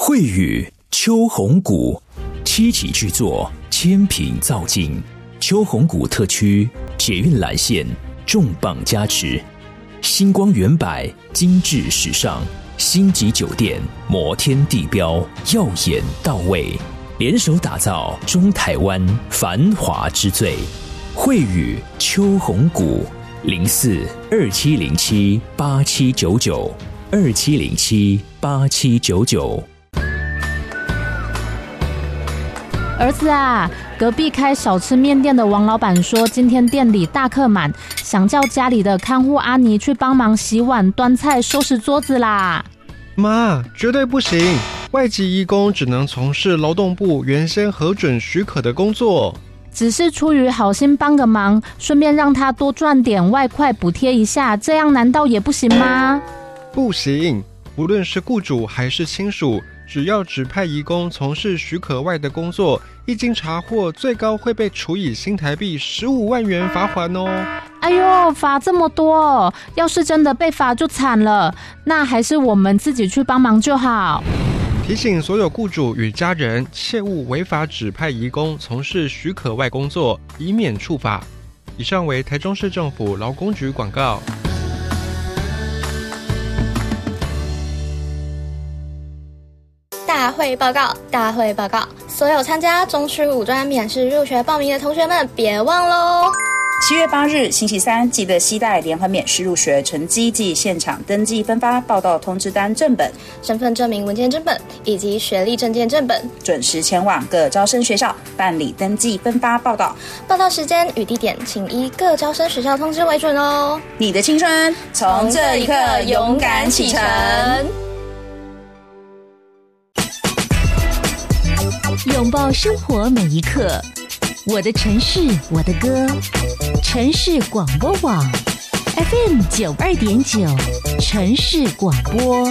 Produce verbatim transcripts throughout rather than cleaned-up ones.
慧宇秋红谷七级巨作，千品造境，秋红谷特区捷运蓝线重磅加持，星光远百精致时尚，星级酒店摩天地标耀眼到位，联手打造中台湾繁华之最。慧宇秋红谷零四二七零七八七九九二七零七八七九九。 儿子啊，隔壁开小吃面店的王老板说，今天店里大客满，想叫家里的看护阿妮去帮忙洗碗、端菜、收拾桌子啦。 妈，绝对不行！外籍移工只能从事劳动部原先核准许可的工作。 只是出于好心帮个忙，顺便让他多赚点外快补贴一下，这样难道也不行吗？ 不行，无论是雇主还是亲属，只要指派移工从事许可外的工作，一经查获，最高会被处以新台币十五万元罚锾哦。 哎呦，罚这么多，要是真的被罚就惨了，那还是我们自己去帮忙就好。 提醒所有雇主与家人，切勿违法指派移工从事许可外工作，以免处罚。以上为台中市政府劳工局广告。 大会报告，大会报告！所有参加中区五专免试入学报名的同学们，别忘喽！ 七月八日星期三，记得携带联合免试入学成绩及现场登记分发报到通知单正本、 身份证明文件正本以及学历证件正本， 准时前往各招生学校办理登记分发报到。 报到时间与地点，请依各招生学校通知为准哦。 你的青春从这一刻勇敢启程。 拥抱生活每一刻，我的城市我的歌，城市广播网 F M 九二点九，城市广播。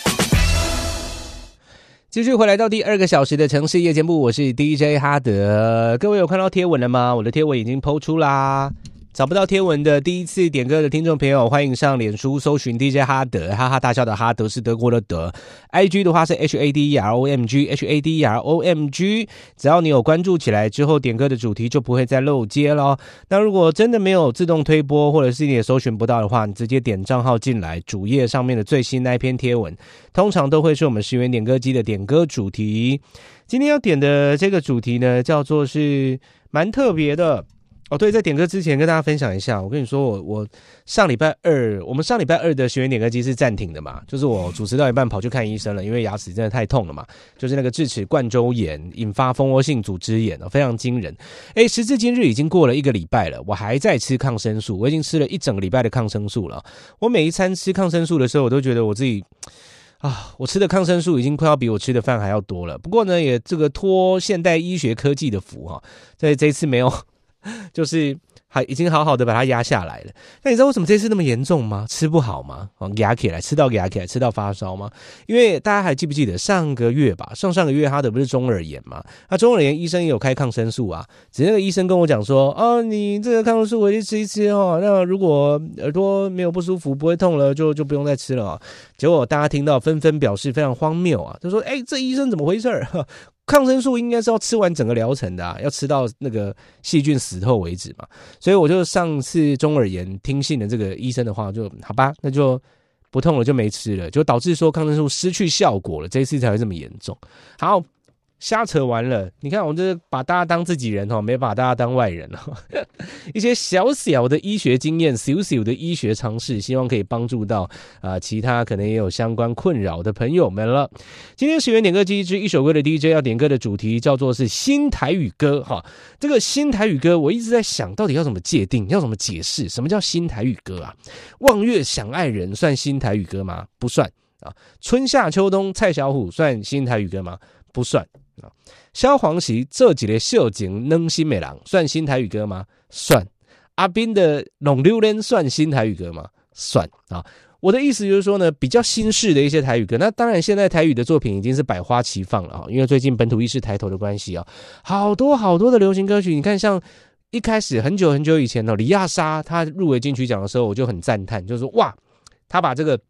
继续回来到第二个小时的城市夜节目，我是 D J 哈德。各位有看到贴文了吗？我的贴文已经 po 出啦。找不到贴文的第一次点歌的听众朋友，欢迎上脸书搜寻 D J 哈德，哈哈大笑的哈，德是德国的德。I G 的话是 H A D E R O M G H A D E R O M G， 只要你有关注起来之后，点歌的主题就不会再漏接咯。那如果真的没有自动推播，或者是你也搜寻不到的话，你直接点账号进来，主页上面的最新那一篇贴文，通常都会是我们十元点歌机的点歌主题。今天要点的这个主题呢，叫做是蛮特别的。哦，对，在点歌之前跟大家分享一下，我跟你说，我我上礼拜二，我们上礼拜二的学员点歌机是暂停的嘛，就是我主持到一半跑去看医生了，因为牙齿真的太痛了嘛，就是那个智齿冠周炎引发蜂窝性组织炎，非常惊人。哎，时至今日已经过了一个礼拜了，我还在吃抗生素，我已经吃了一整个礼拜的抗生素了。我每一餐吃抗生素的时候，我都觉得我自己啊，我吃的抗生素已经快要比我吃的饭还要多了。不过呢，也这个托现代医学科技的福哈，在这一次没有。就是还已经好好的把它压下来了。那你知道为什么这次那么严重吗？吃不好吗？压起来，吃到压起来，吃到发烧吗？因为大家还记不记得上个月吧，上上个月他的不是中耳炎嘛？那中耳炎医生也有开抗生素啊，只是那个医生跟我讲说，哦，你这个抗生素回去吃一吃哦，那如果耳朵没有不舒服，不会痛了，就就不用再吃了啊。结果大家听到纷纷表示非常荒谬啊，就说，哎，这医生怎么回事？抗生素应该是要吃完整个疗程的啊，要吃到那个细菌死透为止嘛。所以我就上次中耳炎听信了这个医生的话，就好吧，那就不痛了，就没吃了，就导致说抗生素失去效果了，这一次才会这么严重。好，瞎扯完了，你看我这把大家当自己人，没把大家当外人。一些小小的医学经验，小小的医学常识，希望可以帮助到、呃、其他可能也有相关困扰的朋友们了。今天十元点歌机之一首歌的 D J 要点歌的主题叫做是新台语歌。这个新台语歌我一直在想到底要怎么界定，要怎么解释，什么叫新台语歌啊？望月想爱人算新台语歌吗？不算啊。春夏秋冬蔡小虎算新台语歌吗？不算。萧煌奇这几个秀景能新美郎算新台语歌吗？算。阿斌的龙榴莲算新台语歌吗？算啊。我的意思就是说呢，比较新式的一些台语歌，那当然现在台语的作品已经是百花齐放了，因为最近本土意识抬头的关系啊，好多好多的流行歌曲，你看像一开始很久很久以前呢，李亚莎她入围金曲奖的时候，我就很赞叹，就是说哇，她把这个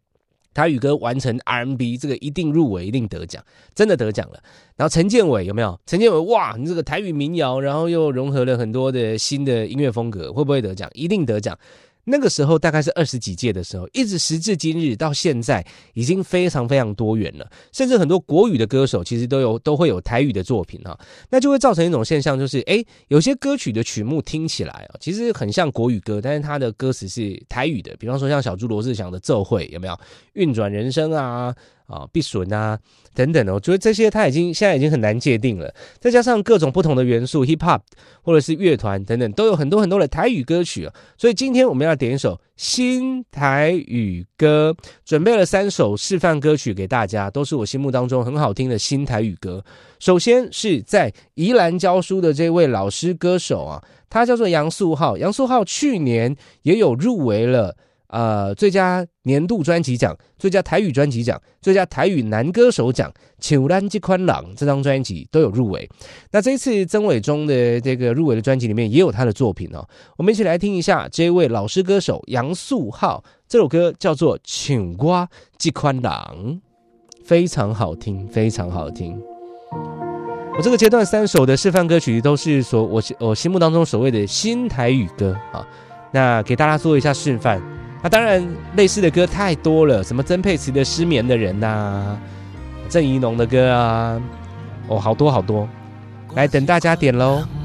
台语歌完成 R and B， 这个一定入围，一定得奖，真的得奖了。然后陈建伟有没有？陈建伟哇，你这个台语民谣，然后又融合了很多的新的音乐风格，会不会得奖？一定得奖。那个时候大概是二十几届的时候，一直时至今日到现在，已经非常非常多元了。甚至很多国语的歌手其实都有都会有台语的作品哈，那就会造成一种现象，就是哎，有些歌曲的曲目听起来啊，其实很像国语歌，但是它的歌词是台语的。比方说像小猪罗志祥的《奏会》，有没有？运转人生啊。啊，必损啊，等等的，我觉得这些它已经现在已经很难界定了。再加上各种不同的元素 ，hip hop 或者是乐团等等，都有很多很多的台语歌曲啊。所以今天我们要点一首新台语歌，准备了三首示范歌曲给大家，都是我心目当中很好听的新台语歌。首先是在宜兰教书的这位老师歌手啊，他叫做杨素浩。杨素浩去年也有入围了。呃，最佳年度专辑奖、最佳台语专辑奖、最佳台语男歌手奖，像咱这款人这张专辑都有入围。那这一次曾伟忠的这个入围的专辑里面也有他的作品哦。我们一起来听一下这位老师歌手杨素浩，这首歌叫做《像我这款人》，非常好听，非常好听。我这个阶段三首的示范歌曲都是所我我心目当中所谓的新台语歌啊，那给大家做一下示范。那、啊、当然，类似的歌太多了，什么曾沛慈的《失眠的人》呐，郑宜农的歌啊，哦，好多好多，来等大家点喽。